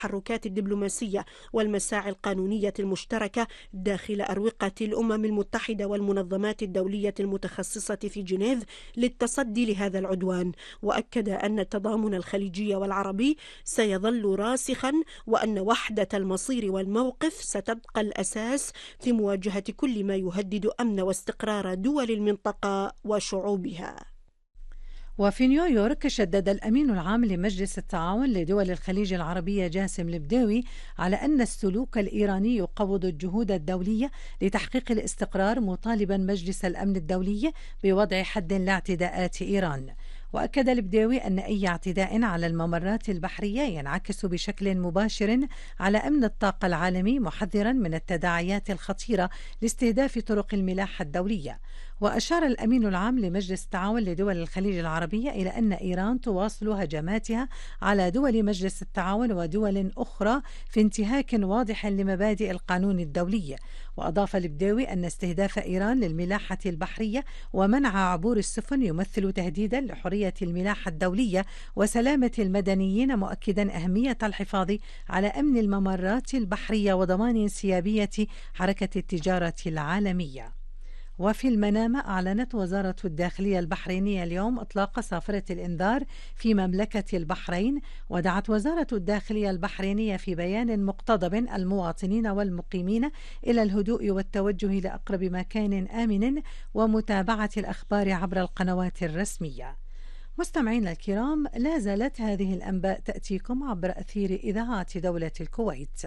التحركات الدبلوماسية والمساعي القانونية المشتركة داخل أروقة الأمم المتحدة والمنظمات الدولية المتخصصة في جنيف للتصدي لهذا العدوان. وأكد أن التضامن الخليجي والعربي سيظل راسخا، وأن وحدة المصير والموقف ستبقى الأساس في مواجهة كل ما يهدد أمن واستقرار دول المنطقة وشعوبها. وفي نيويورك شدد الأمين العام لمجلس التعاون لدول الخليج العربية جاسم البداوي على أن السلوك الإيراني يقوض الجهود الدولية لتحقيق الاستقرار، مطالبا مجلس الأمن الدولي بوضع حد لاعتداءات إيران. وأكد البداوي أن أي اعتداء على الممرات البحرية ينعكس بشكل مباشر على أمن الطاقة العالمي، محذرا من التداعيات الخطيرة لاستهداف طرق الملاحة الدولية. وأشار الأمين العام لمجلس التعاون لدول الخليج العربية إلى أن إيران تواصل هجماتها على دول مجلس التعاون ودول أخرى في انتهاك واضح لمبادئ القانون الدولي. وأضاف البداوي أن استهداف إيران للملاحة البحرية ومنع عبور السفن يمثل تهديدا لحرية الملاحة الدولية وسلامة المدنيين، مؤكدا أهمية الحفاظ على أمن الممرات البحرية وضمان انسيابية حركة التجارة العالمية. وفي المنامة أعلنت وزارة الداخلية البحرينية اليوم إطلاق صافرة الإنذار في مملكة البحرين. ودعت وزارة الداخلية البحرينية في بيان مقتضب المواطنين والمقيمين إلى الهدوء والتوجه لأقرب مكان آمن ومتابعة الأخبار عبر القنوات الرسمية. مستمعينا الكرام، لا زالت هذه الأنباء تأتيكم عبر أثير إذاعة دولة الكويت.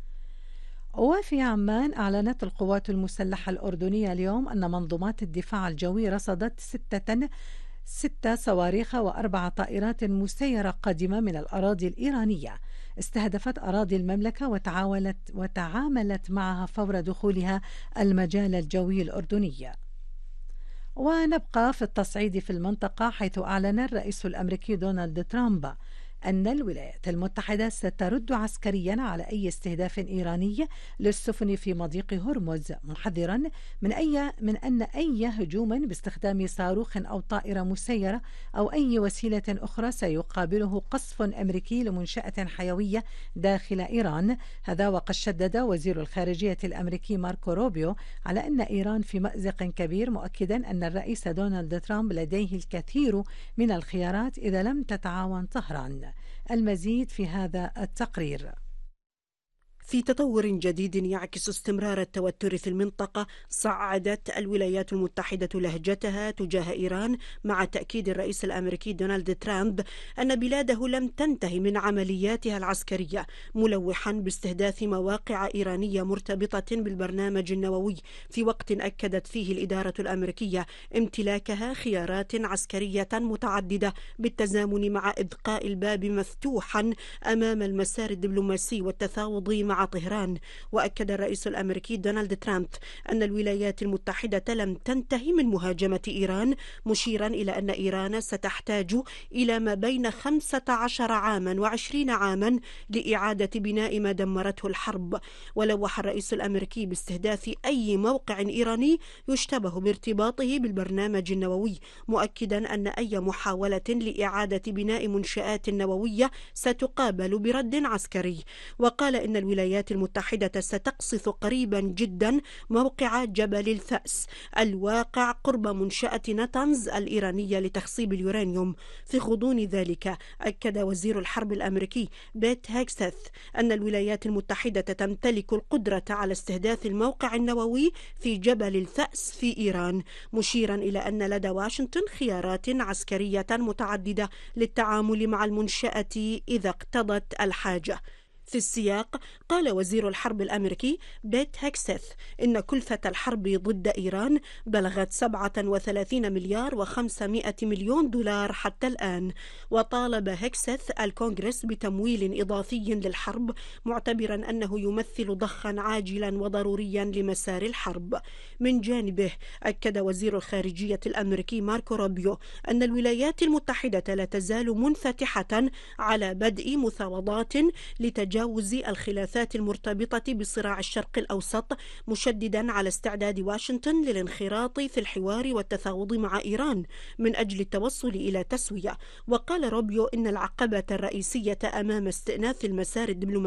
وفي عمان أعلنت القوات المسلحة الأردنية اليوم أن منظومات الدفاع الجوي رصدت ستة صواريخ و4 طائرات مسيرة قادمة من الأراضي الإيرانية استهدفت أراضي المملكة وتعاملت معها فور دخولها المجال الجوي الأردني. ونبقى في التصعيد في المنطقة، حيث أعلن الرئيس الأمريكي دونالد ترامب أن الولايات المتحدة سترد عسكريا على أي استهداف إيراني للسفن في مضيق هرمز، محذرا من أن أي هجوم باستخدام صاروخ أو طائرة مسيرة أو أي وسيلة أخرى سيقابله قصف أمريكي لمنشأة حيوية داخل إيران. هذا وقد شدد وزير الخارجية الأمريكي ماركو روبيو على أن إيران في مأزق كبير، مؤكدا أن الرئيس دونالد ترامب لديه الكثير من الخيارات إذا لم تتعاون طهران. المزيد في هذا التقرير. في تطور جديد يعكس استمرار التوتر في المنطقة، صعدت الولايات المتحدة لهجتها تجاه إيران مع تأكيد الرئيس الأمريكي دونالد ترامب أن بلاده لم تنتهي من عملياتها العسكرية، ملوحا باستهداف مواقع إيرانية مرتبطة بالبرنامج النووي، في وقت أكدت فيه الإدارة الأمريكية امتلاكها خيارات عسكرية متعددة بالتزامن مع إبقاء الباب مفتوحا أمام المسار الدبلوماسي والتفاوض مع طهران. وأكد الرئيس الأمريكي دونالد ترامب أن الولايات المتحدة لم تنتهي من مهاجمة إيران، مشيرا إلى أن إيران ستحتاج إلى ما بين 15 عاما و20 عاما لإعادة بناء ما دمرته الحرب. ولوح الرئيس الأمريكي باستهداف أي موقع إيراني يشتبه بارتباطه بالبرنامج النووي، مؤكدا أن أي محاولة لإعادة بناء منشآت نووية ستقابل برد عسكري. وقال إن الولايات المتحدة ستقصف قريبا جدا موقع جبل الفأس الواقع قرب منشأة نتنز الإيرانية لتخصيب اليورانيوم. في غضون ذلك أكد وزير الحرب الأمريكي بيت هيكسث أن الولايات المتحدة تمتلك القدرة على استهداف الموقع النووي في جبل الفأس في إيران، مشيرا إلى أن لدى واشنطن خيارات عسكرية متعددة للتعامل مع المنشأة إذا اقتضت الحاجة. في السياق قال وزير الحرب الأمريكي بيت هيكسث إن كلفة الحرب ضد إيران بلغت 37 مليار و500 مليون دولار حتى الآن. وطالب هيكسث الكونغرس بتمويل إضافي للحرب، معتبرا أنه يمثل ضخا عاجلا وضروريا لمسار الحرب. من جانبه أكد وزير الخارجية الأمريكي ماركو روبيو أن الولايات المتحدة لا تزال منفتحة على بدء مفاوضات لتجاوز الخلافات المرتبطة بصراع الشرق الأوسط، مشددا على استعداد واشنطن للانخراط في الحوار والتفاوض مع إيران من أجل التوصل إلى تسوية. وقال روبيو إن العقبة الرئيسية أمام استئناف المسار الدبلوماسي